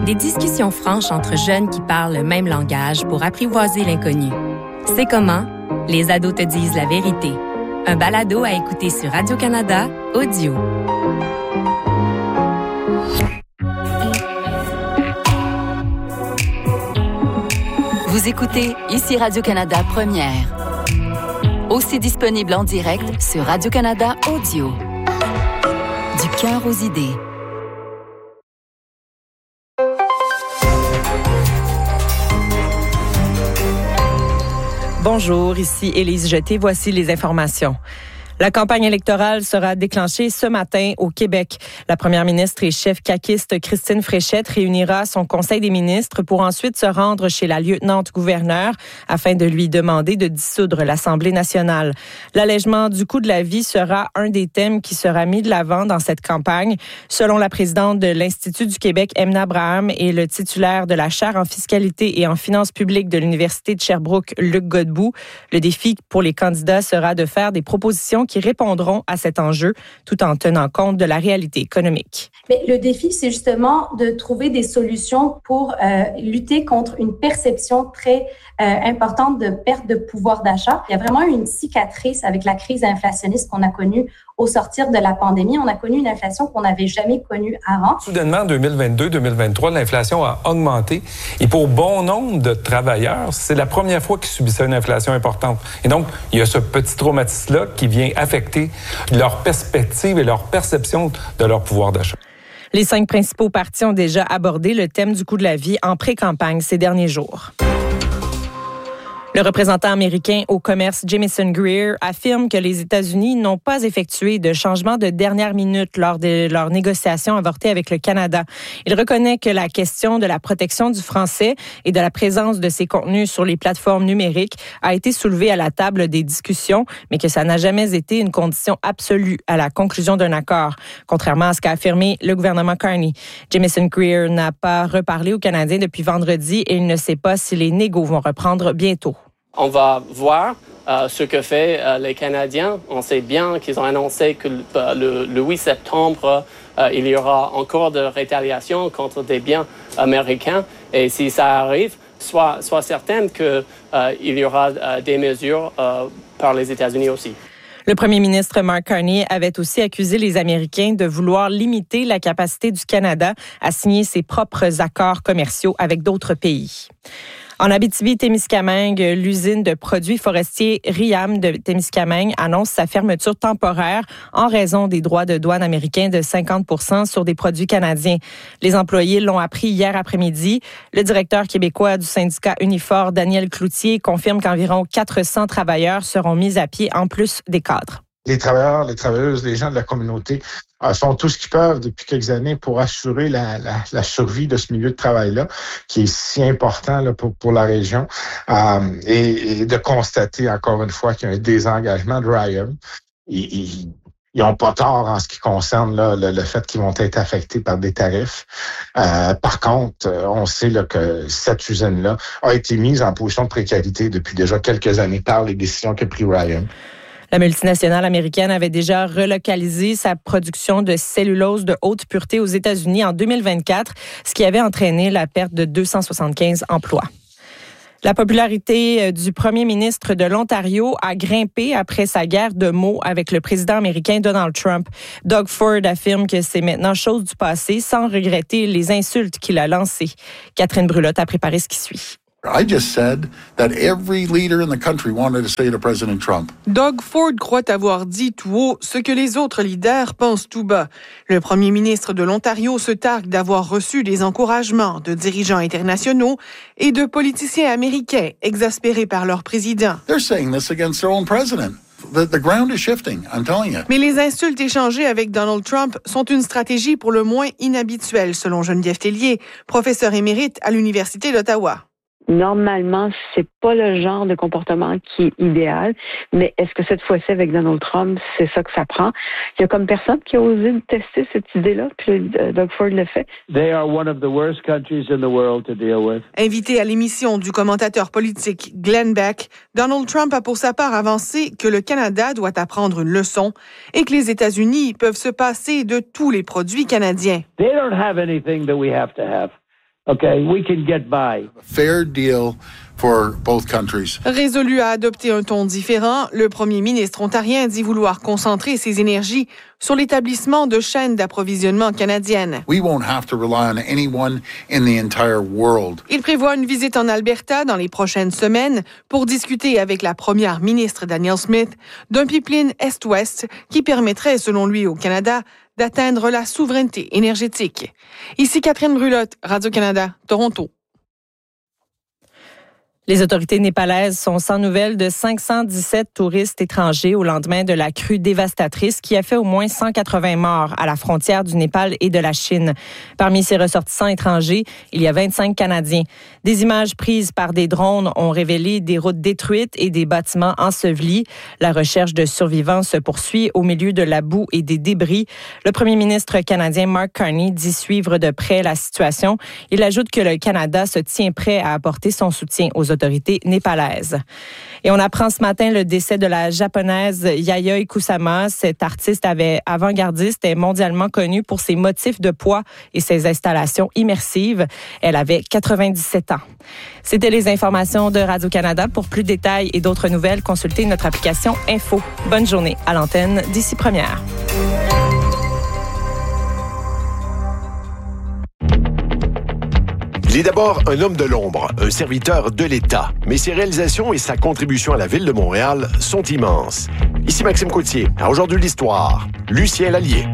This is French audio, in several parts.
Des discussions franches entre jeunes qui parlent le même langage pour apprivoiser l'inconnu. C'est comment? Les ados te disent la vérité. Un balado à écouter sur Radio-Canada Audio. Vous écoutez ici Radio-Canada Première. Aussi disponible en direct sur Radio-Canada Audio. Du cœur aux idées. Bonjour, ici Élise Jeté. Voici les informations. La campagne électorale sera déclenchée ce matin au Québec. La première ministre et chef caquiste Christine Fréchette réunira son conseil des ministres pour ensuite se rendre chez la lieutenant-gouverneur afin de lui demander de dissoudre l'Assemblée nationale. L'allègement du coût de la vie sera un des thèmes qui sera mis de l'avant dans cette campagne. Selon la présidente de l'Institut du Québec, Emna Abraham, et le titulaire de la chaire en fiscalité et en finances publiques de l'Université de Sherbrooke, Luc Godbout, le défi pour les candidats sera de faire des propositions qui répondront à cet enjeu tout en tenant compte de la réalité économique. Mais le défi, c'est justement de trouver des solutions pour lutter contre une perception très importante de perte de pouvoir d'achat. Il y a vraiment eu une cicatrice avec la crise inflationniste qu'on a connue au sortir de la pandémie. On a connu une inflation qu'on n'avait jamais connue avant. Soudainement, en 2022-2023, l'inflation a augmenté. Et pour bon nombre de travailleurs, c'est la première fois qu'ils subissaient une inflation importante. Et donc, il y a ce petit traumatisme-là qui vient affecter leur perspective et leur perception de leur pouvoir d'achat. Les 5 principaux partis ont déjà abordé le thème du coût de la vie en pré-campagne ces derniers jours. Le représentant américain au commerce Jamieson Greer affirme que les États-Unis n'ont pas effectué de changement de dernière minute lors de leurs négociations avortées avec le Canada. Il reconnaît que la question de la protection du français et de la présence de ces contenus sur les plateformes numériques a été soulevée à la table des discussions, mais que ça n'a jamais été une condition absolue à la conclusion d'un accord, contrairement à ce qu'a affirmé le gouvernement Carney. Jamieson Greer n'a pas reparlé aux Canadiens depuis vendredi et il ne sait pas si les négos vont reprendre bientôt. On va voir ce que fait les Canadiens. On sait bien qu'ils ont annoncé que le 8 septembre, il y aura encore de rétaliation contre des biens américains. Et si ça arrive, sois certaine qu'il y aura des mesures par les États-Unis aussi. Le premier ministre Mark Carney avait aussi accusé les Américains de vouloir limiter la capacité du Canada à signer ses propres accords commerciaux avec d'autres pays. En Abitibi-Témiscamingue, l'usine de produits forestiers RIAM de Témiscamingue annonce sa fermeture temporaire en raison des droits de douane américains de 50% sur des produits canadiens. Les employés l'ont appris hier après-midi. Le directeur québécois du syndicat Unifor, Daniel Cloutier, confirme qu'environ 400 travailleurs seront mis à pied en plus des cadres. Les travailleurs, les travailleuses, les gens de la communauté font tout ce qu'ils peuvent depuis quelques années pour assurer la survie de ce milieu de travail-là, qui est si important là, pour la région, et de constater encore une fois qu'il y a un désengagement de RIAM. Ils n'ont pas tort en ce qui concerne là, le fait qu'ils vont être affectés par des tarifs. Par contre, on sait là, que cette usine-là a été mise en position de précarité depuis déjà quelques années par les décisions qu'a prises RIAM. La multinationale américaine avait déjà relocalisé sa production de cellulose de haute pureté aux États-Unis en 2024, ce qui avait entraîné la perte de 275 emplois. La popularité du premier ministre de l'Ontario a grimpé après sa guerre de mots avec le président américain Donald Trump. Doug Ford affirme que c'est maintenant chose du passé sans regretter les insultes qu'il a lancées. Catherine Brulotte a préparé ce qui suit. I just said that every leader in the country wanted to say to President Trump. Doug Ford croit avoir dit tout haut ce que les autres leaders pensent tout bas. Le premier ministre de l'Ontario se targue d'avoir reçu des encouragements de dirigeants internationaux et de politiciens américains exaspérés par leur président. They're saying this against their own president. The ground is shifting, I'm telling you. Mais les insultes échangées avec Donald Trump sont une stratégie pour le moins inhabituelle, selon Geneviève Tellier, professeure émérite à l'Université d'Ottawa. Normalement, c'est pas le genre de comportement qui est idéal, mais est-ce que cette fois-ci avec Donald Trump, c'est ça que ça prend? Il y a comme personne qui a osé tester cette idée-là, puis Doug Ford le fait. They are one of the worst countries in the world to deal with. Invité à l'émission du commentateur politique Glenn Beck, Donald Trump a pour sa part avancé que le Canada doit apprendre une leçon et que les États-Unis peuvent se passer de tous les produits canadiens. They don't have anything that we have to have. Okay, we can get by. Fair deal for both countries. Résolu à adopter un ton différent, le premier ministre ontarien dit vouloir concentrer ses énergies sur l'établissement de chaînes d'approvisionnement canadiennes. We won't have to rely on anyone in the entire world. Il prévoit une visite en Alberta dans les prochaines semaines pour discuter avec la première ministre Danielle Smith d'un pipeline Est-Ouest qui permettrait, selon lui, au Canada, d'atteindre la souveraineté énergétique. Ici Catherine Brulotte, Radio-Canada, Toronto. Les autorités népalaises sont sans nouvelles de 517 touristes étrangers au lendemain de la crue dévastatrice qui a fait au moins 180 morts à la frontière du Népal et de la Chine. Parmi ces ressortissants étrangers, il y a 25 Canadiens. Des images prises par des drones ont révélé des routes détruites et des bâtiments ensevelis. La recherche de survivants se poursuit au milieu de la boue et des débris. Le premier ministre canadien Mark Carney dit suivre de près la situation. Il ajoute que le Canada se tient prêt à apporter son soutien aux autorités népalaises. Et on apprend ce matin le décès de la japonaise Yayoi Kusama. Cette artiste avant-gardiste est mondialement connue pour ses motifs de poids et ses installations immersives. Elle avait 97 ans. C'était les informations de Radio-Canada. Pour plus de détails et d'autres nouvelles, consultez notre application Info. Bonne journée à l'antenne d'ici Première. Il est d'abord un homme de l'ombre, un serviteur de l'État. Mais ses réalisations et sa contribution à la Ville de Montréal sont immenses. Ici Maxime Coutier. À Aujourd'hui l'Histoire, Lucien Lallier.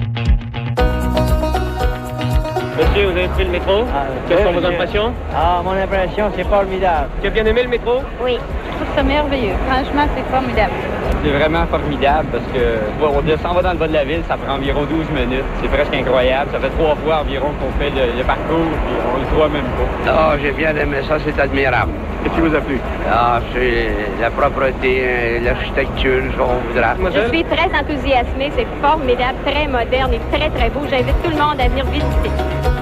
Monsieur, vous avez pris le métro? Quelles sont vos impressions? Mon impression, c'est formidable. Tu as bien aimé le métro? Oui, je trouve ça merveilleux. Franchement, c'est formidable. C'est vraiment formidable parce que on s'en va dans le bas de la ville, ça prend environ 12 minutes. C'est presque incroyable. Ça fait 3 fois environ qu'on fait le parcours et on le voit même pas. Ah, j'ai bien aimé ça, c'est admirable. Qu'est-ce qui vous a plu? Ah, c'est la propreté, l'architecture, on voudra. Je suis très enthousiasmée, c'est formidable, très moderne et très, très beau. J'invite tout le monde à venir visiter.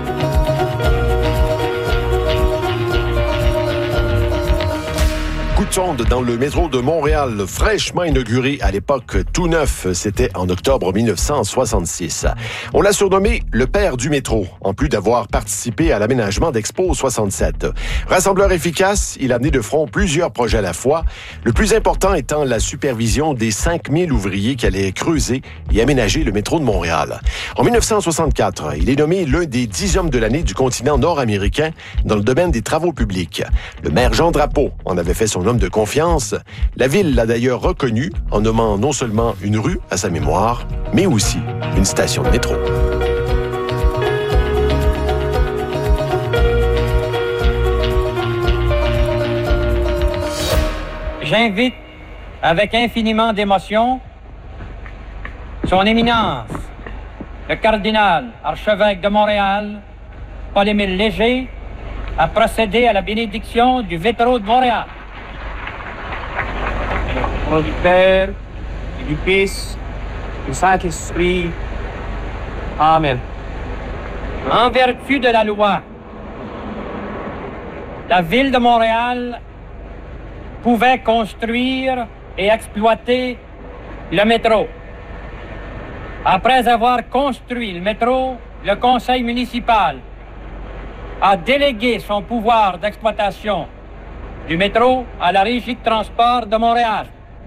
Coup de sonde dans le métro de Montréal, fraîchement inauguré à l'époque tout neuf. C'était en octobre 1966. On l'a surnommé le père du métro, en plus d'avoir participé à l'aménagement d'Expo 67. Rassembleur efficace, il a mené de front plusieurs projets à la fois, le plus important étant la supervision des 5000 ouvriers qui allaient creuser et aménager le métro de Montréal. En 1964, il est nommé l'un des 10 hommes de l'année du continent nord-américain dans le domaine des travaux publics. Le maire Jean Drapeau en avait fait son homme de confiance. La ville l'a d'ailleurs reconnu en nommant non seulement une rue à sa mémoire, mais aussi une station de métro. J'invite avec infiniment d'émotion son éminence, le cardinal archevêque de Montréal, Paul-Émile Léger, à procéder à la bénédiction du métro de Montréal. Au nom du Père, et du Fils, et du Saint-Esprit. Amen. En vertu de la loi, la Ville de Montréal pouvait construire et exploiter le métro. Après avoir construit le métro, le conseil municipal a délégué son pouvoir d'exploitation du métro à la Régie de transport de Montréal.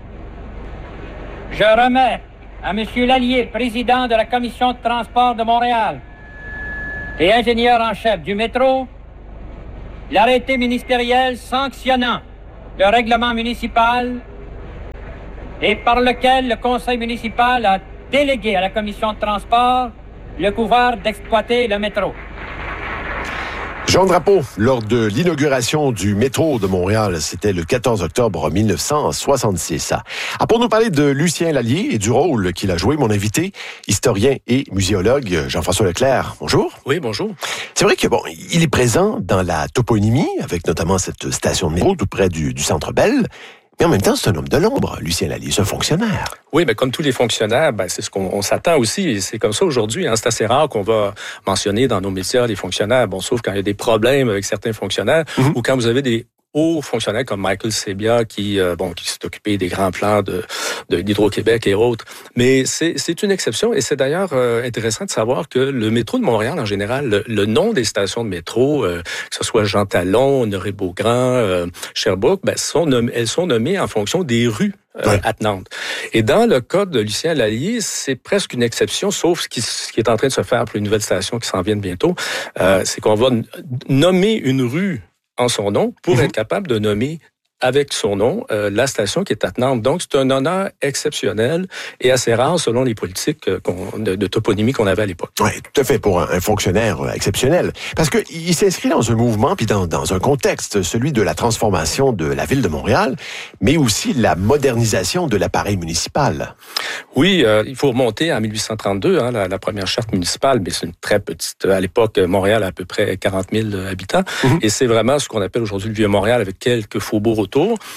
Je remets à M. Lallier, président de la Commission de transport de Montréal et ingénieur en chef du métro, l'arrêté ministériel sanctionnant le règlement municipal et par lequel le conseil municipal a délégué à la Commission de transport le pouvoir d'exploiter le métro. Jean Drapeau, lors de l'inauguration du métro de Montréal, c'était le 14 octobre 1966. Pour nous parler de Lucien Lallier et du rôle qu'il a joué, mon invité, historien et muséologue Jean-François Leclerc. Bonjour. Oui, bonjour. C'est vrai que il est présent dans la toponymie, avec notamment cette station de métro tout près du Centre Bell. Mais en même temps, c'est un homme de l'ombre, Lucien Lallier, c'est un fonctionnaire. Oui, mais comme tous les fonctionnaires, c'est ce qu'on s'attend aussi. Et c'est comme ça aujourd'hui. C'est assez rare qu'on va mentionner dans nos médias les fonctionnaires. Sauf quand il y a des problèmes avec certains fonctionnaires ou quand vous avez des aux fonctionnaires comme Michael Sebia qui s'est occupé des grands plans d'Hydro-Québec et autres. Mais c'est une exception et c'est d'ailleurs intéressant de savoir que le métro de Montréal, en général, le nom des stations de métro, que ce soit Jean Talon, Honoré-Beaugrand, Sherbrooke, elles sont nommées en fonction des rues attenantes. Et dans le cas de Lucien Lallier, c'est presque une exception, sauf ce qui est en train de se faire pour une nouvelle station qui s'en vient bientôt, c'est qu'on va nommer une rue en son nom pour être capable de nommer avec son nom la station qui est attenante. Donc, c'est un honneur exceptionnel et assez rare selon les politiques de toponymie qu'on avait à l'époque. Oui, tout à fait, pour un fonctionnaire exceptionnel. Parce qu'il s'inscrit dans un mouvement, puis dans un contexte, celui de la transformation de la ville de Montréal, mais aussi la modernisation de l'appareil municipal. Oui, il faut remonter en 1832, la première charte municipale, mais c'est une très petite... À l'époque, Montréal a à peu près 40 000 habitants, et c'est vraiment ce qu'on appelle aujourd'hui le Vieux-Montréal, avec quelques faubourgs autour.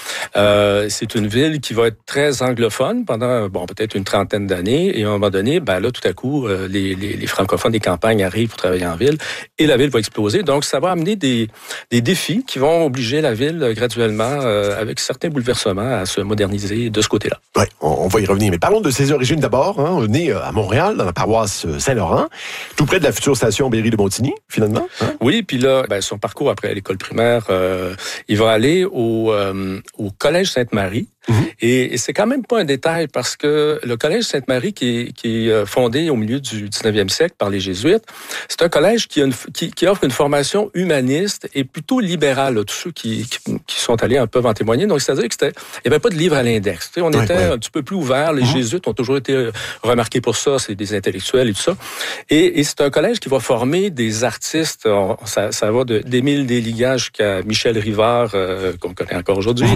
C'est une ville qui va être très anglophone pendant peut-être une trentaine d'années et à un moment donné, là tout à coup les francophones des campagnes arrivent pour travailler en ville et la ville va exploser. Donc ça va amener des défis qui vont obliger la ville graduellement avec certains bouleversements à se moderniser de ce côté-là. Oui, on va y revenir. Mais parlons de ses origines d'abord. Né à Montréal, dans la paroisse Saint-Laurent, tout près de la future station Berry de Montigny, finalement. Oui, puis là, son parcours après l'école primaire, il va aller au Collège Sainte-Marie. Et c'est quand même pas un détail parce que le Collège Sainte-Marie qui est fondé au milieu du 19e siècle par les Jésuites, c'est un collège qui offre une formation humaniste et plutôt libérale. Tous ceux qui sont allés peuvent en témoigner. Donc, c'est-à-dire qu'il n'y avait pas de livre à l'index. On était un petit peu plus ouvert. Les Jésuites ont toujours été remarqués pour ça. C'est des intellectuels et tout ça. Et c'est un collège qui va former des artistes. Ça va d'Émile Desligas jusqu'à Michel Rivard, qu'on connaît encore aujourd'hui.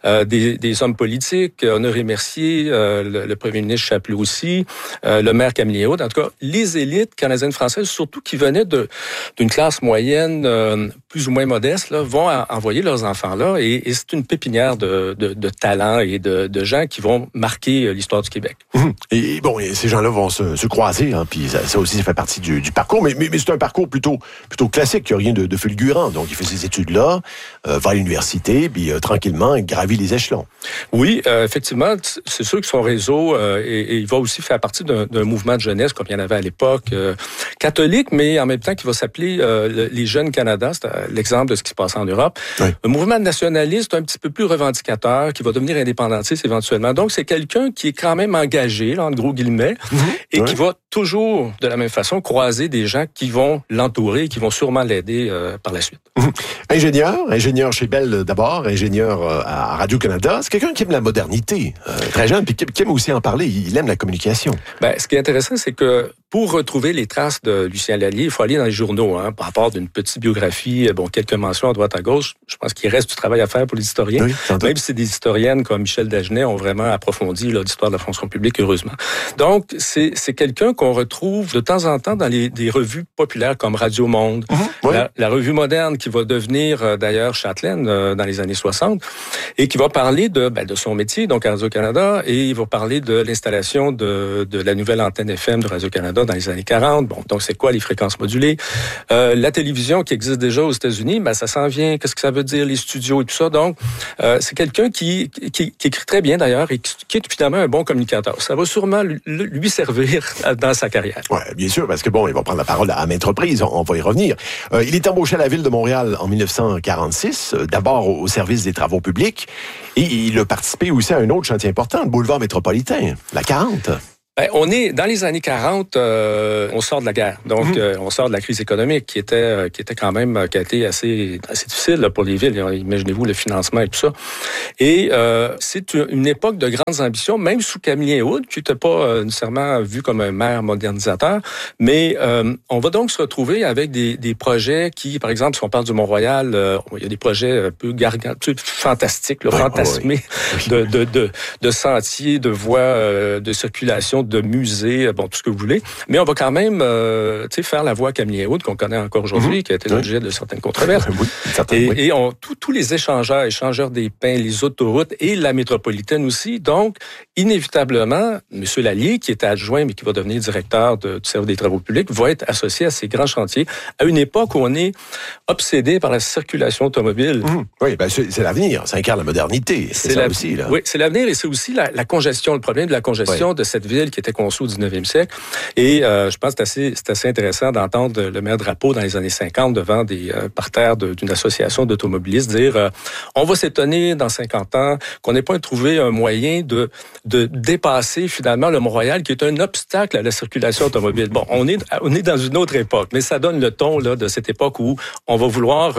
Des hommes politiques, Honoré Mercier, le premier ministre Chapelot aussi, le maire Camille Aude. En tout cas, les élites canadiennes françaises, surtout qui venaient d'une classe moyenne plus ou moins modeste, vont envoyer leurs enfants là. Et c'est une pépinière de talents et de gens qui vont marquer l'histoire du Québec. Et ces gens-là vont se croiser, puis ça aussi, ça fait partie du parcours. Mais c'est un parcours plutôt classique, il n'y a rien de fulgurant. Donc, il fait ses études là, va à l'université, puis tranquillement, il gravit les échelons. Oui, effectivement, c'est sûr que son réseau, et il va aussi faire partie d'un mouvement de jeunesse, comme il y en avait à l'époque, catholique, mais en même temps qui va s'appeler les Jeunes Canada, c'est l'exemple de ce qui se passe en Europe. Oui. Un mouvement nationaliste un petit peu plus revendicateur, qui va devenir indépendantiste éventuellement. Donc, c'est quelqu'un qui est quand même engagé, là, en gros guillemets, et qui va toujours, de la même façon, croiser des gens qui vont l'entourer et qui vont sûrement l'aider par la suite. Ingénieur chez Bell d'abord, ingénieur à Radio-Canada. C'est quelqu'un qui aime la modernité, très jeune, puis qui aime aussi en parler. Il aime la communication. Ce qui est intéressant, c'est que pour retrouver les traces de Lucien Lallier, il faut aller dans les journaux, par rapport d'une petite biographie, quelques mentions à droite à gauche. Je pense qu'il reste du travail à faire pour les historiens. Oui, même si des historiennes comme Michel Dagenet ont vraiment approfondi l'histoire de la fonction publique, heureusement. Donc, c'est quelqu'un qu'on retrouve de temps en temps dans des revues populaires comme Radio Monde, la revue moderne qui va devenir d'ailleurs Châtelaine dans les années 60 et qui va parler de son métier, donc à Radio-Canada, et il va parler de l'installation de la nouvelle antenne FM de Radio-Canada dans les années 40. Donc c'est quoi les fréquences modulées? La télévision qui existe déjà aux États-Unis, ça s'en vient. Qu'est-ce que ça veut dire, les studios et tout ça? Donc, c'est quelqu'un qui écrit très bien d'ailleurs et qui est finalement un bon communicateur. Ça va sûrement lui servir dans sa carrière. Oui, bien sûr, parce que il va prendre la parole à maintes reprises. On va y revenir. Il est embauché à la Ville de Montréal en 1946, d'abord au service des travaux publics, et il a participé aussi à un autre chantier important, le boulevard métropolitain, la 40. On est dans les années 40, on sort de la guerre, donc on sort de la crise économique qui était quand même qui a été assez difficile là, pour les villes. Imaginez-vous le financement et tout ça. Et c'est une époque de grandes ambitions, même sous Camille Aude, qui n'était pas nécessairement vu comme un maire modernisateur. Mais on va donc se retrouver avec des projets qui, par exemple, si on parle du Mont-Royal, il y a des projets un peu fantastiques, fantasmés, de sentiers, de voies de circulation, de musée, bon, tout ce que vous voulez. Mais on va quand même faire la voie Camillien-Houde, qu'on connaît encore aujourd'hui, qui a été l'objet de certaines controverses. Oui, et tous les échangeurs des pains, les autoroutes et la métropolitaine aussi. Donc, inévitablement, M. Lallier, qui était adjoint, mais qui va devenir directeur du service des travaux publics, va être associé à ces grands chantiers à une époque où on est obsédé par la circulation automobile. Oui, ben c'est l'avenir. Ça incarne la modernité. C'est ça aussi, là. Oui, c'est l'avenir et c'est aussi la congestion, le problème de la congestion de cette ville qui était conçue au 19e siècle. Et je pense que c'est assez intéressant d'entendre le maire Drapeau dans les années 50 devant des parterres d'une association d'automobilistes dire on va s'étonner dans 50 ans qu'on n'ait pas trouvé un moyen de dépasser finalement le Mont-Royal qui est un obstacle à la circulation automobile. Bon, on est dans une autre époque, mais ça donne le ton là de cette époque où on va vouloir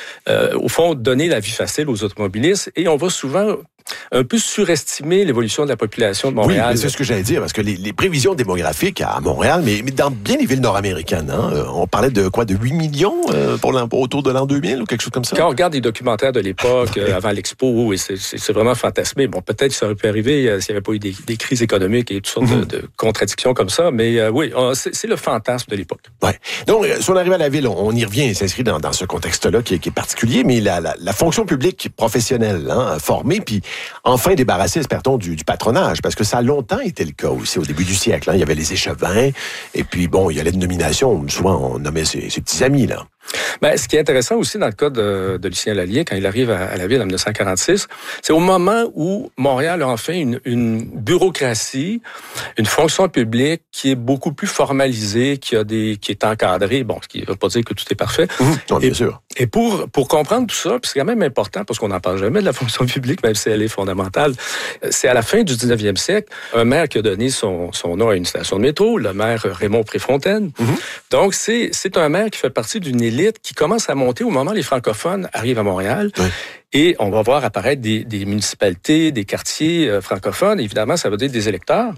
au fond donner la vie facile aux automobilistes et on va souvent un peu surestimer l'évolution de la population de Montréal. Oui, c'est ce que j'allais dire, parce que les prévisions démographiques à Montréal, mais dans bien les villes nord-américaines, on parlait de quoi, de 8 millions autour de l'an 2000 ou quelque chose comme ça? Quand on regarde les documentaires de l'époque, avant l'Expo, et c'est vraiment fantasmé. Bon, peut-être que ça aurait pu arriver s'il n'y avait pas eu des crises économiques et toutes sortes de contradictions comme ça, mais oui, c'est le fantasme de l'époque. Ouais. Donc, si on arrive à la ville, on y revient, s'inscrit dans ce contexte-là qui est particulier, mais la fonction publique professionnelle, formée, puis enfin débarrasser, espère-t-on, du patronage, parce que ça a longtemps été le cas aussi au début du siècle. Il y avait les échevins, et puis bon, il y a les nominations. Souvent, on nommait ses petits amis, là. Ben, ce qui est intéressant aussi dans le cas de Lucien Lallier, quand il arrive à la ville en 1946, c'est au moment où Montréal a enfin une bureaucratie, une fonction publique qui est beaucoup plus formalisée, qui est encadrée. Bon, ce qui ne veut pas dire que tout est parfait. Non, bien sûr. Et pour comprendre tout ça, puis c'est quand même important parce qu'on n'en parle jamais de la fonction publique, même si elle est fondamentale, c'est à la fin du 19e siècle, un maire qui a donné son nom à une station de métro, le maire Raymond Préfontaine. Donc, c'est un maire qui fait partie d'une élite qui commence à monter au moment où les francophones arrivent à Montréal. Et on va voir apparaître des municipalités, des quartiers francophones. Évidemment, ça veut dire des électeurs.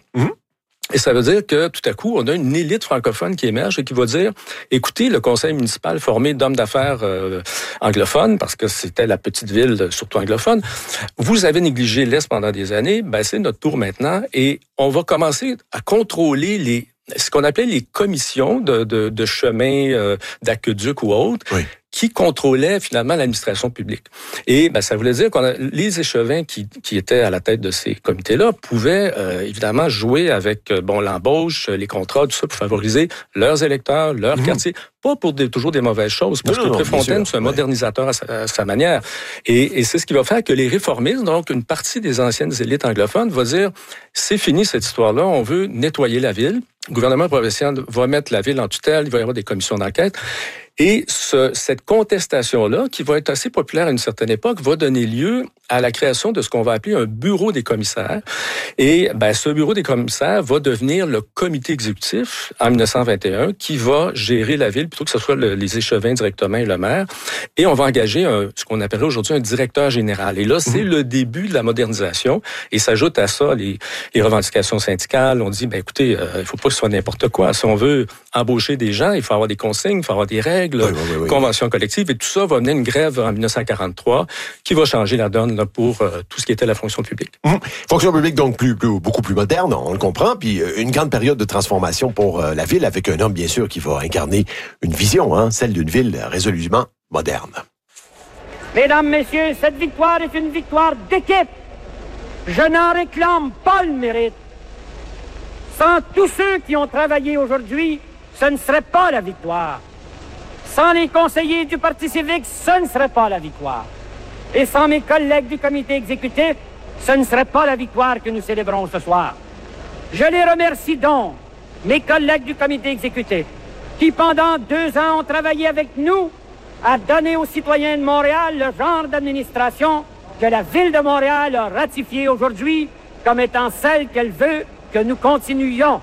Et ça veut dire que tout à coup, on a une élite francophone qui émerge et qui va dire, écoutez, le conseil municipal formé d'hommes d'affaires anglophones, parce que c'était la petite ville surtout anglophone, vous avez négligé l'Est pendant des années, ben c'est notre tour maintenant et on va commencer à contrôler ce qu'on appelait les commissions de chemins, d'aqueducs ou autres, qui contrôlaient finalement l'administration publique. Et ça voulait dire qu'on les échevins qui étaient à la tête de ces comités-là pouvaient évidemment jouer avec l'embauche, les contrats, tout ça pour favoriser leurs électeurs, leurs quartiers, pas pour toujours des mauvaises choses, parce que Préfontaine, c'est un modernisateur à sa manière. Et c'est ce qui va faire que les réformistes, donc une partie des anciennes élites anglophones, va dire, c'est fini cette histoire-là, on veut nettoyer la ville. Le gouvernement provincial va mettre la ville en tutelle, il va y avoir des commissions d'enquête. Et cette contestation-là, qui va être assez populaire à une certaine époque, va donner lieu à la création de ce qu'on va appeler un bureau des commissaires. Et ce bureau des commissaires va devenir le comité exécutif en 1921 qui va gérer la ville plutôt que ce soit les échevins directement et le maire. Et on va engager ce qu'on appellerait aujourd'hui un directeur général. Et là, c'est le début de la modernisation. Et s'ajoute à ça les revendications syndicales. On dit, écoutez, il faut pas que ce soit n'importe quoi. Si on veut embaucher des gens, il faut avoir des consignes, il faut avoir des règles, conventions collectives. Et tout ça va mener une grève en 1943 qui va changer la donne là, pour tout ce qui était la fonction publique. Fonction publique, donc beaucoup plus moderne, on le comprend, puis une grande période de transformation pour la ville, avec un homme, bien sûr, qui va incarner une vision, celle d'une ville résolument moderne. Mesdames, Messieurs, cette victoire est une victoire d'équipe. Je n'en réclame pas le mérite. Sans tous ceux qui ont travaillé aujourd'hui, ce ne serait pas la victoire. Sans les conseillers du Parti civique, ce ne serait pas la victoire. Et sans mes collègues du comité exécutif, ce ne serait pas la victoire que nous célébrons ce soir. Je les remercie donc, mes collègues du comité exécutif, qui pendant 2 ans ont travaillé avec nous à donner aux citoyens de Montréal le genre d'administration que la Ville de Montréal a ratifié aujourd'hui comme étant celle qu'elle veut que nous continuions.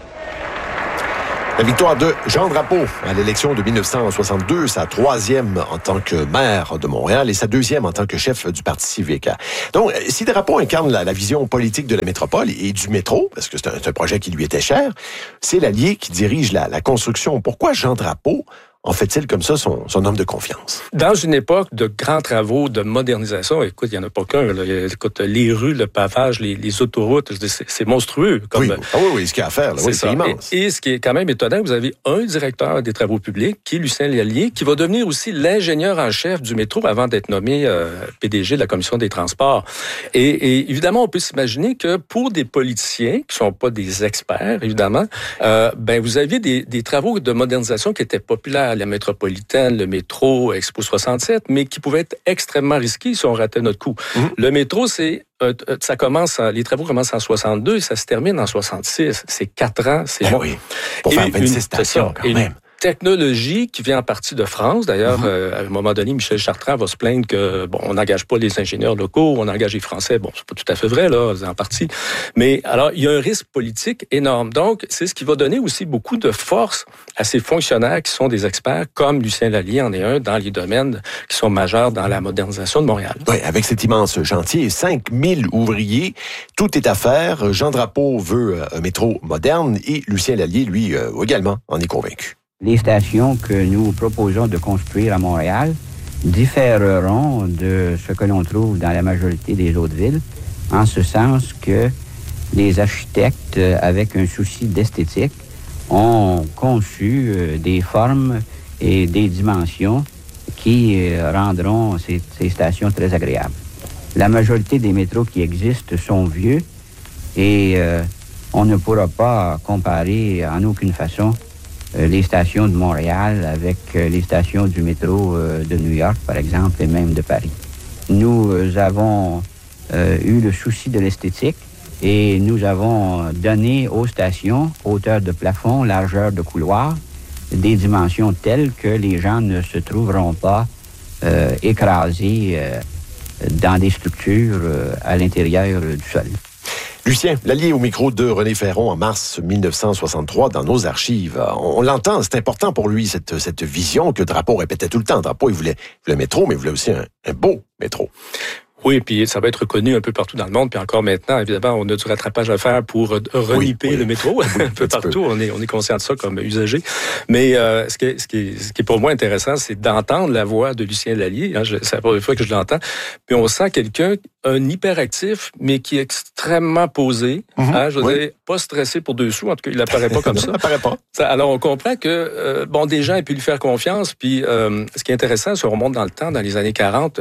La victoire de Jean Drapeau à l'élection de 1962, sa 3e en tant que maire de Montréal et sa 2e en tant que chef du Parti civique. Donc, si Drapeau incarne la vision politique de la métropole et du métro, parce que c'est un projet qui lui était cher, c'est Lallier qui dirige la construction. Pourquoi Jean Drapeau en fait-il comme ça son homme de confiance? Dans une époque de grands travaux de modernisation, écoute, il n'y en a pas qu'un. Écoute, les rues, le pavage, les autoroutes, c'est monstrueux. Oui, ce qu'il y a à faire, là, c'est immense. Et ce qui est quand même étonnant, vous avez un directeur des travaux publics, qui est Lucien Lallier, qui va devenir aussi l'ingénieur en chef du métro avant d'être nommé PDG de la Commission des transports. Et évidemment, on peut s'imaginer que pour des politiciens, qui ne sont pas des experts, évidemment, vous aviez des travaux de modernisation qui étaient populaires, la métropolitaine, le métro, Expo 67, mais qui pouvaient être extrêmement risqués si on ratait notre coup. Le métro, les travaux commencent en 62 et ça se termine en 66. C'est 4 ans. Oui, pour faire 26 stations, quand même. Technologie qui vient en partie de France. D'ailleurs, à un moment donné, Michel Chartrand va se plaindre que, on n'engage pas les ingénieurs locaux, on engage les Français. Bon, c'est pas tout à fait vrai, là, en partie. Mais alors, il y a un risque politique énorme. Donc, c'est ce qui va donner aussi beaucoup de force à ces fonctionnaires qui sont des experts, comme Lucien Lallier en est un, dans les domaines qui sont majeurs dans la modernisation de Montréal. Oui, avec cet immense chantier, 5000 ouvriers, tout est à faire. Jean Drapeau veut un métro moderne et Lucien Lallier, lui, également, en est convaincu. Les stations que nous proposons de construire à Montréal différeront de ce que l'on trouve dans la majorité des autres villes, en ce sens que les architectes, avec un souci d'esthétique, ont conçu des formes et des dimensions qui rendront ces stations très agréables. La majorité des métros qui existent sont vieux et on ne pourra pas comparer en aucune façon les stations de Montréal avec les stations du métro de New York, par exemple, et même de Paris. Nous avons eu le souci de l'esthétique et nous avons donné aux stations, hauteur de plafond, largeur de couloir, des dimensions telles que les gens ne se trouveront pas écrasés dans des structures à l'intérieur du sol. Lucien Lallier au micro de René Ferron en mars 1963 dans nos archives. On l'entend, c'est important pour lui, cette vision que Drapeau répétait tout le temps. Drapeau, il voulait le métro, mais il voulait aussi un beau métro. Oui, puis ça va être reconnu un peu partout dans le monde. Puis encore maintenant, évidemment, on a du rattrapage à faire pour reniper le métro un peu partout. On est conscient de ça comme usager. Mais ce qui est pour moi intéressant, c'est d'entendre la voix de Lucien Lallier. C'est la première fois que je l'entends. Puis on sent quelqu'un, un hyperactif, mais qui est extrêmement posé. Je veux dire, pas stressé pour 2 sous. En tout cas, il apparaît pas comme ça. Il apparaît pas. Alors, on comprend que, des gens aient pu lui faire confiance. Puis, ce qui est intéressant, si on remonte dans le temps, dans les années 40,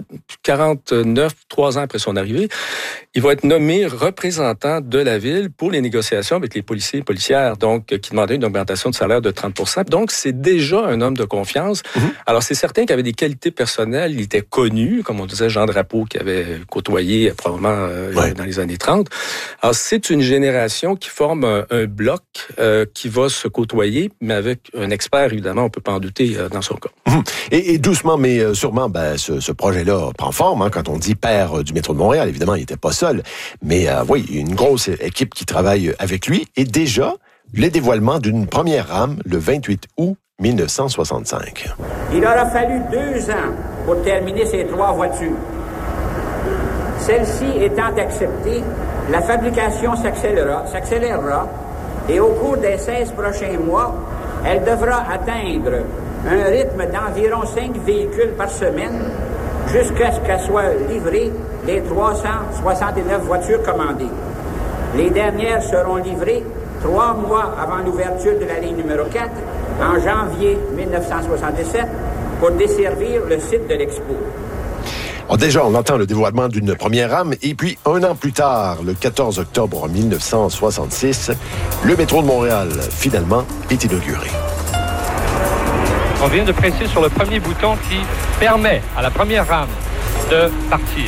3 ans après son arrivée, il va être nommé représentant de la ville pour les négociations avec les policiers et policières, donc qui demandaient une augmentation de salaire de 30%. Donc, c'est déjà un homme de confiance. Alors, c'est certain qu'il avait des qualités personnelles. Il était connu, comme on disait, Jean Drapeau, qui avait côtoyé probablement dans les années 30. Alors, c'est une génération qui forme un bloc qui va se côtoyer, mais avec un expert, évidemment, on peut pas en douter dans son cas. Et doucement, mais sûrement, ce projet-là prend forme. Quand on dit père du métro de Montréal, évidemment, il n'était pas seul. Mais il y a une grosse équipe qui travaille avec lui. Et déjà, le dévoilement d'une première rame le 28 août 1965. Il aura fallu 2 ans pour terminer ces 3 voitures. Celle-ci étant acceptée, la fabrication s'accélérera et au cours des 16 prochains mois, elle devra atteindre un rythme d'environ 5 véhicules par semaine jusqu'à ce qu'elles soient livrées les 369 voitures commandées. Les dernières seront livrées 3 mois avant l'ouverture de la ligne numéro 4, en janvier 1977, pour desservir le site de l'Expo. Déjà, on entend le dévoilement d'une première rame, et puis 1 an plus tard, le 14 octobre 1966, le métro de Montréal, finalement, est inauguré. On vient de presser sur le premier bouton qui permet à la première rame de partir.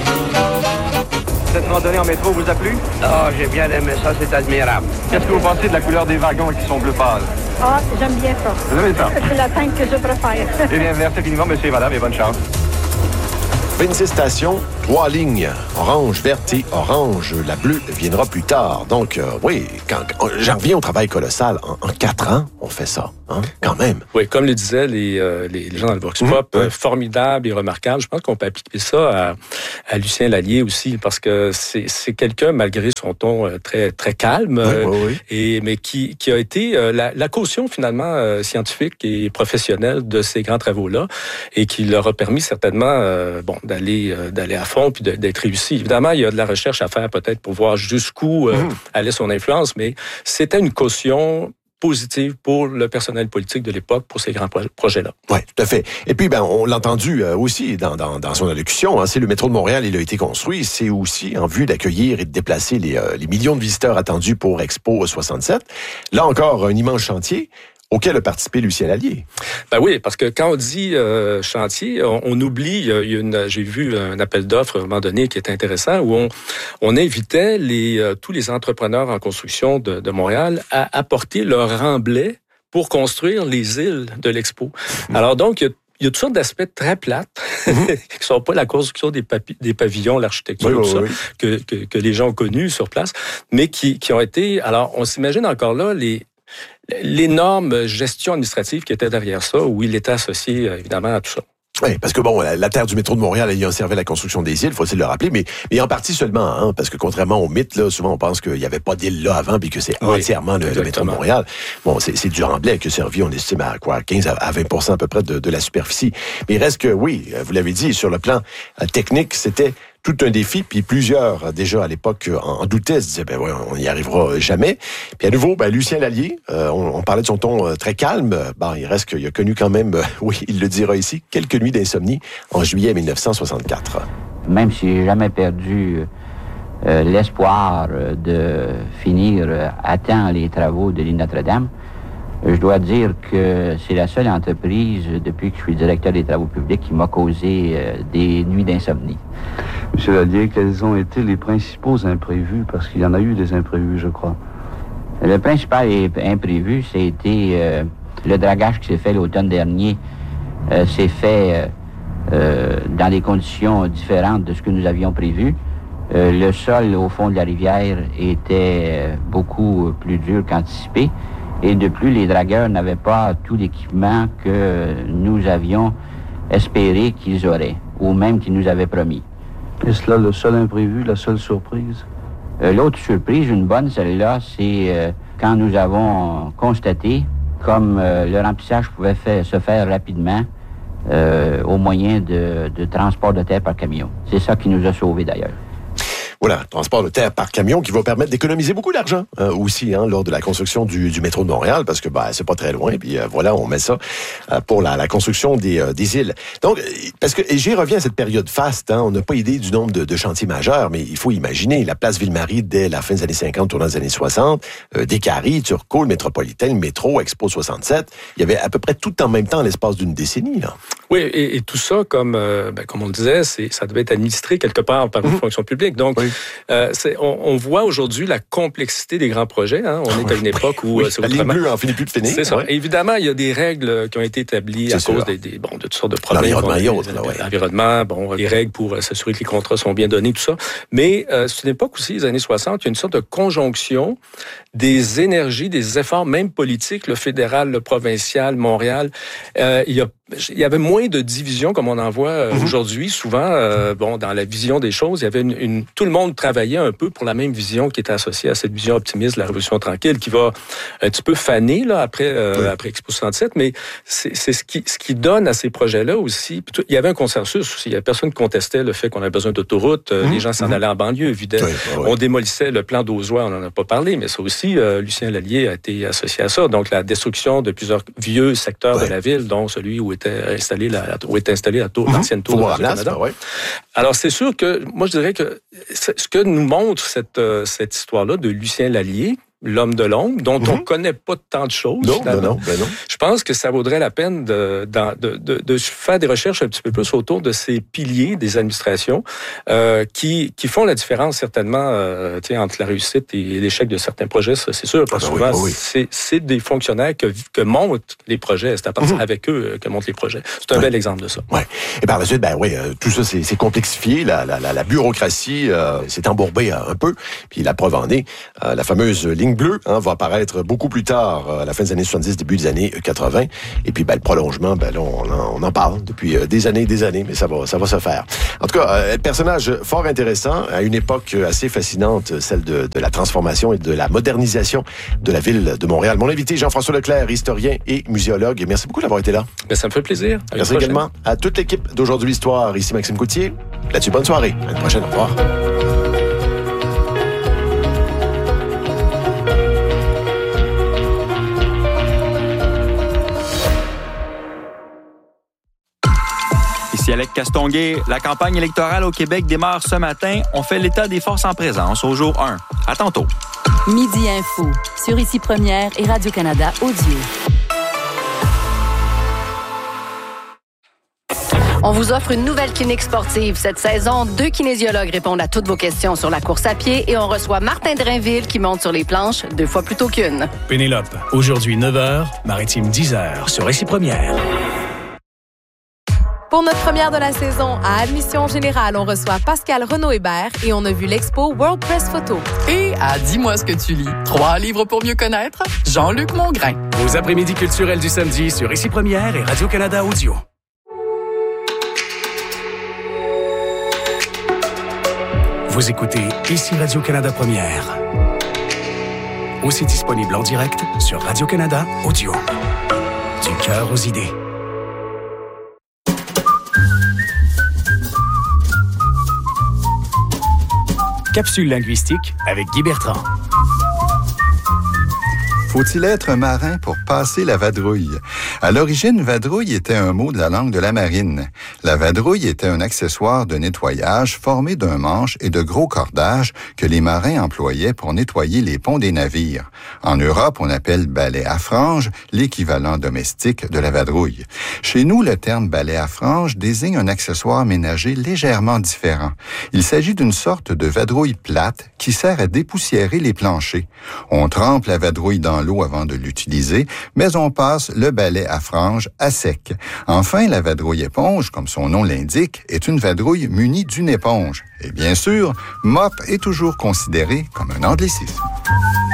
Cette randonnée en métro vous a plu? Ah, j'ai bien aimé ça, c'est admirable. Qu'est-ce que vous pensez de la couleur des wagons qui sont bleu pâle? Ah, j'aime bien ça. Vous aimez ça? C'est la teinte que je préfère. Eh bien, merci infiniment, monsieur Madame, et bonne chance. 26 stations, 3 lignes, orange, verte et orange. La bleue viendra plus tard. Donc, oui, j'en reviens au travail colossal. En 4 ans, on fait ça, hein, quand même. Oui, comme le disaient les gens dans le Vox Pop, formidable et remarquable. Je pense qu'on peut appliquer ça à Lucien Lallier aussi, parce que c'est quelqu'un, malgré son ton très, très calme, mais qui a été la caution, finalement, scientifique et professionnelle de ces grands travaux-là, et qui leur a permis certainement d'aller à fond puis d'être réussi. Évidemment, il y a de la recherche à faire peut-être pour voir jusqu'où allait son influence, mais c'était une caution positive pour le personnel politique de l'époque pour ces grands projets-là. Oui, tout à fait. Et puis, on l'a entendu aussi dans son allocution, hein, c'est le métro de Montréal, il a été construit, c'est aussi en vue d'accueillir et de déplacer les millions de visiteurs attendus pour Expo 67. Là encore, un immense chantier auquel a participé Lucien Lallier. Ben oui, parce que quand on dit chantier, on oublie, j'ai vu un appel d'offres à un moment donné qui est intéressant, où on invitait tous les entrepreneurs en construction de Montréal à apporter leur remblai pour construire les îles de l'Expo. Alors donc, il y a toutes sortes d'aspects très plates qui ne sont pas la construction des pavillons, l'architecture, tout ça, que les gens ont connu sur place, mais qui ont été... Alors, on s'imagine encore là l'énorme gestion administrative qui était derrière ça, où il était associé, évidemment, à tout ça. Oui, parce que la terre du métro de Montréal ayant servi à la construction des îles, faut-il le rappeler, mais en partie seulement, hein, parce que contrairement au mythe, là, souvent on pense qu'il n'y avait pas d'île là avant, puis que c'est entièrement le métro de Montréal. Bon, c'est du remblai qui a servi, on estime à 15 à 20% à peu près de la superficie. Mais il reste que, oui, vous l'avez dit, sur le plan technique, c'était tout un défi, puis plusieurs, déjà à l'époque, en doutaient, se disaient, on n'y arrivera jamais. Puis à nouveau, Lucien Lallier, on parlait de son ton très calme, il reste qu'il a connu quand même, il le dira ici, quelques nuits d'insomnie en juillet 1964. Même si j'ai jamais perdu l'espoir de finir à temps les travaux de l'île Notre-Dame, je dois dire que c'est la seule entreprise, depuis que je suis directeur des travaux publics, qui m'a causé des nuits d'insomnie. Monsieur Lallier, quels ont été les principaux imprévus? Parce qu'il y en a eu des imprévus, je crois. Le principal imprévu, c'était le dragage qui s'est fait l'automne dernier. S'est fait dans des conditions différentes de ce que nous avions prévu. Le sol au fond de la rivière était beaucoup plus dur qu'anticipé. Et de plus, les dragueurs n'avaient pas tout l'équipement que nous avions espéré qu'ils auraient, ou même qu'ils nous avaient promis. Est-ce là le seul imprévu, la seule surprise? L'autre surprise, une bonne, celle-là, c'est quand nous avons constaté comme le remplissage pouvait se faire rapidement au moyen de transport de terre par camion. C'est ça qui nous a sauvés d'ailleurs. Voilà, transport de terre par camion qui va permettre d'économiser beaucoup d'argent aussi lors de la construction du métro de Montréal, parce que c'est pas très loin, puis on met ça pour la construction des îles. Donc, parce que et j'y reviens à cette période faste, on n'a pas idée du nombre de chantiers majeurs, mais il faut imaginer la place Ville-Marie dès la fin des années 50, tournant des années 60, Décarie, Turcot, le Métropolitain, le métro, Expo 67, il y avait à peu près tout en même temps l'espace d'une décennie, là. Oui, et tout ça, comme on le disait, ça devait être administré quelque part par une fonction publique. Donc, on voit aujourd'hui la complexité des grands projets. Hein. On est à une époque où... la ligne bleue en finit plus de finir. C'est ça. Et évidemment, il y a des règles qui ont été établies à cause de toutes sortes de problèmes. L'environnement, les règles pour s'assurer que les contrats sont bien donnés, tout ça. Mais c'est une époque aussi, les années 60, il y a une sorte de conjonction des énergies, des efforts, même politiques, le fédéral, le provincial, Montréal. Il y avait moins de divisions comme on en voit aujourd'hui. Souvent, dans la vision des choses, il y avait tout le monde travaillait un peu pour la même vision qui était associée à cette vision optimiste de la Révolution tranquille, qui va un petit peu faner là après Expo 67, mais c'est ce qui donne à ces projets-là aussi. Il y avait un consensus aussi. Il y a personne qui contestait le fait qu'on avait besoin d'autoroutes. Les gens s'en allaient en banlieue, évidemment. On démolissait le plan d'Auzois, on n'en a pas parlé, mais ça aussi, Lucien Lallier a été associé à ça. Donc la destruction de plusieurs vieux secteurs de la ville, dont celui où était installée l'ancienne tour de Radio-Canada. Alors, c'est sûr que, moi, je dirais que ce que nous montre cette histoire-là de Lucien Lallier, l'homme de l'ombre, dont on connaît pas tant de choses. Non. Je pense que ça vaudrait la peine de faire des recherches un petit peu plus autour de ces piliers des administrations qui font la différence certainement entre la réussite et l'échec de certains projets, ça, c'est sûr. Parce que souvent, c'est des fonctionnaires que montent les projets. C'est à partir avec eux que montent les projets. C'est un bel exemple de ça. Ouais. Et par la suite, tout ça, c'est complexifié. La bureaucratie s'est embourbée un peu. Puis la preuve en est, la fameuse ligne bleue va apparaître beaucoup plus tard, à la fin des années 70, début des années 80. Et puis le prolongement, là, on en parle depuis des années, mais ça va se faire. En tout cas, personnage fort intéressant, à une époque assez fascinante, celle de la transformation et de la modernisation de la ville de Montréal. Mon invité, Jean-François Leclerc, historien et muséologue. Merci beaucoup d'avoir été là. Ça me fait plaisir. Merci également à toute l'équipe d'Aujourd'hui Histoire. Ici Maxime Coutier. Là-dessus, bonne soirée. À une prochaine. Au revoir. Ici Alec Castonguay. La campagne électorale au Québec démarre ce matin. On fait l'état des forces en présence au jour 1. À tantôt. Midi Info, sur Ici Première et Radio-Canada Audio. On vous offre une nouvelle clinique sportive cette saison. 2 kinésiologues répondent à toutes vos questions sur la course à pied et on reçoit Martin Drainville qui monte sur les planches 2 fois plus tôt qu'une. Pénélope, aujourd'hui 9h, Maritime 10h, sur Ici Première. Pour notre première de la saison, à Admission Générale, on reçoit Pascal Renaud-Hébert et on a vu l'expo World Press Photo. Et à Dis-moi ce que tu lis, 3 livres pour mieux connaître, Jean-Luc Mongrain. Vos après-midi culturels du samedi sur Ici Première et Radio-Canada Audio. Vous écoutez Ici Radio-Canada Première. Aussi disponible en direct sur Radio-Canada Audio. Du cœur aux idées. Capsule linguistique avec Guy Bertrand. Faut-il être marin pour passer la vadrouille? À l'origine, vadrouille était un mot de la langue de la marine. La vadrouille était un accessoire de nettoyage formé d'un manche et de gros cordages que les marins employaient pour nettoyer les ponts des navires. En Europe, on appelle balai à franges l'équivalent domestique de la vadrouille. Chez nous, le terme balai à franges désigne un accessoire ménager légèrement différent. Il s'agit d'une sorte de vadrouille plate qui sert à dépoussiérer les planchers. On trempe la vadrouille dans l'eau avant de l'utiliser, mais on passe le balai à franges à sec. Enfin, la vadrouille éponge, comme son nom l'indique, est une vadrouille munie d'une éponge. Et bien sûr, mop est toujours considéré comme un anglicisme.